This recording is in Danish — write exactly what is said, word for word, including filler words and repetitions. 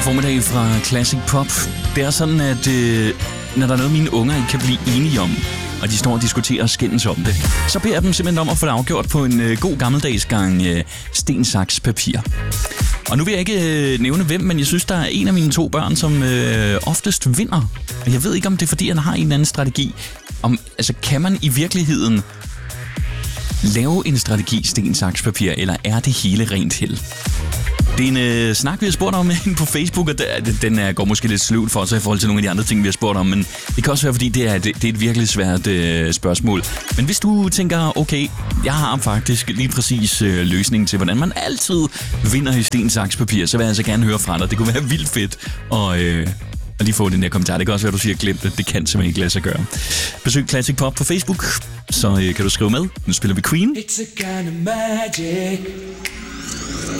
formiddag fra Classic Pop. Det er sådan, at øh, når der er noget, mine unger ikke kan blive enige om, og de står og diskuterer og skændes om det, så beder jeg dem simpelthen om at få det afgjort på en øh, god gammeldags gang øh, sten, saks, papir. Og nu vil jeg ikke øh, nævne hvem, men jeg synes, der er en af mine to børn, som øh, oftest vinder. Og jeg ved ikke, om det er, fordi han har en eller anden strategi. Om, altså, kan man i virkeligheden lave en strategi sten, saks, papir, eller er det hele rent held? Det er en øh, snak, vi har spurgt om inde på Facebook, og der, den er, går måske lidt sløvt for os i forhold til nogle af de andre ting, vi har spurgt om, men det kan også være, fordi det er, det, det er et virkelig svært øh, spørgsmål. Men hvis du tænker, okay, jeg har faktisk lige præcis øh, løsningen til, hvordan man altid vinder i sten, saks, papir, så vil jeg altså gerne høre fra dig. Det kunne være vildt fedt at, øh, at lige få den der kommentar. Det kan også være, at du siger, glemt det. Det kan simpelthen ikke lade sig gøre. Besøg Classic Pop på Facebook, så øh, kan du skrive med. Nu spiller vi Queen. It's a kind of magic.